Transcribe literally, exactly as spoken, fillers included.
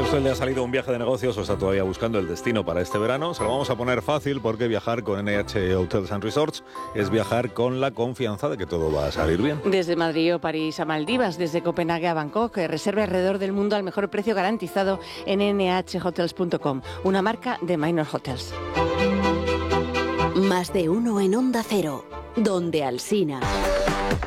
usted le ha salido un viaje de negocios o está todavía buscando el destino para este verano, se lo vamos a poner fácil porque viajar con N H Hotels and Resorts es viajar con la confianza de que todo va a salir bien. Desde Madrid o París a Maldivas, desde Copenhague a Bangkok, reserve alrededor del mundo al mejor precio garantizado en ene hache hotels punto com, una marca de Minor Hotels. Más de uno en Onda Cero, donde Alsina.